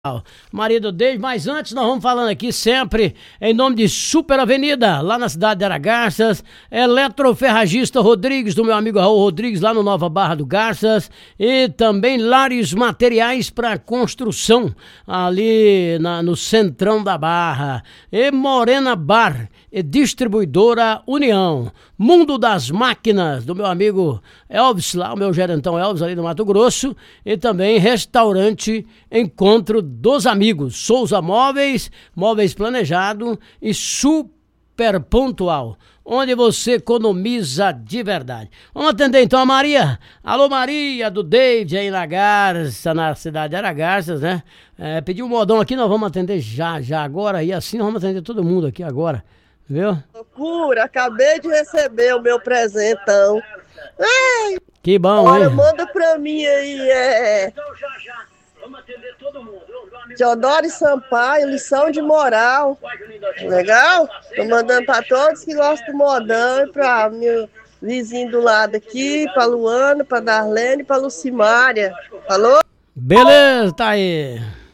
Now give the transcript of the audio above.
Marido dele, mas antes nós vamos falando aqui sempre em nome de Super Avenida, lá na cidade de Aragarças, Eletroferragista Rodrigues, do meu amigo Raul Rodrigues, lá no Nova Barra do Garças, e também Lares Materiais para Construção, ali no centrão da Barra, e Morena Bar, e Distribuidora União, Mundo das Máquinas, do meu amigo Elvis, lá o meu gerentão Elvis, ali do Mato Grosso, e também Restaurante Encontro dos Amigos, Souza Móveis, Móveis Planejado e Super Pontual, onde você economiza de verdade. Vamos atender então a Maria. Alô Maria, do David aí na Garça, na cidade de Aragarças, né? Pediu um modão aqui, nós vamos atender já agora, e assim nós vamos atender todo mundo aqui agora, viu? Loucura, acabei de receber o meu presentão. Ei, Que bom, olha, hein? manda pra mim aí, Vamos atender todo mundo. Teodoro Sampaio, lição de moral. Legal? Tô mandando pra todos que gostam do modão, e pra meu vizinho do lado aqui, pra Luana, pra Darlene, pra Lucimária. Falou? Beleza, tá aí.